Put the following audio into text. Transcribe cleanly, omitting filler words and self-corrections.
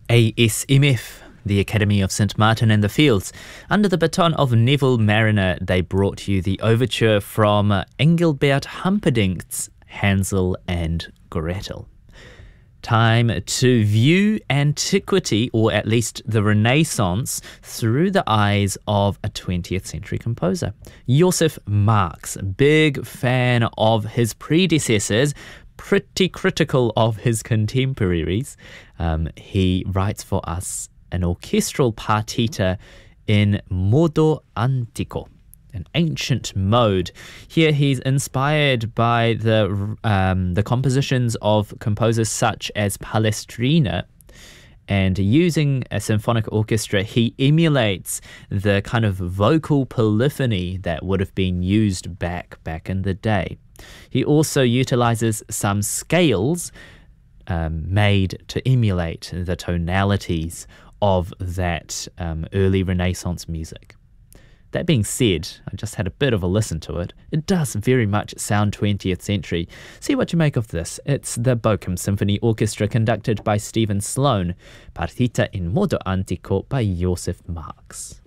ASMF, the Academy of St Martin in the Fields. Under the baton of Neville Marriner, they brought you the overture from Engelbert Humperdinck's Hansel and Gretel. Time to view antiquity, or at least the Renaissance, through the eyes of a 20th century composer. Joseph Marx, big fan of his predecessors, pretty critical of his contemporaries. He writes for us an orchestral partita in modo antico, an ancient mode. Here he's inspired by the compositions of composers such as Palestrina, and using a symphonic orchestra, he emulates the kind of vocal polyphony that would have been used back in the day. He also utilizes some scales made to emulate the tonalities of that early Renaissance music. That being said, I just had a bit of a listen to it. It does very much sound 20th century. See what you make of this. It's the Bochum Symphony Orchestra conducted by Stephen Sloan, Partita in modo antico by Joseph Marx.